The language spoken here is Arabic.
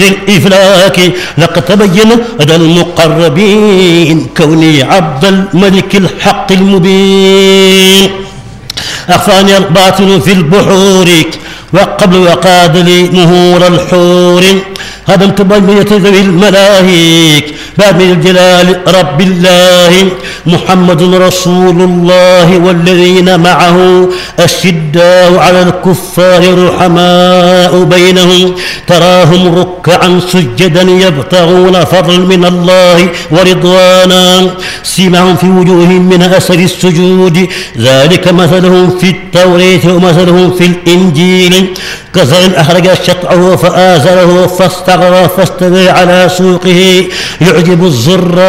الإفلاك لقد تبين لدى المقربين كوني عبد الملك الحق المبين أخفاني الباطل في البحور وقبل وقاد لي مهور الحور هدمت بنية ذوي الملاهيك باب الجلال رب الله محمد رسول الله والذين معه أشداء على الكفار رحماء بينهم تراهم ركعا سجدا يبتغون فضلا من الله ورضوانا سيماهم في وجوههم من أثر السجود ذلك مثلهم في التوراة ومثلهم في الإنجيل كزرع أخرج شطأه فآزره فاستغلظ فاستوى على سوقه يعجب الزراع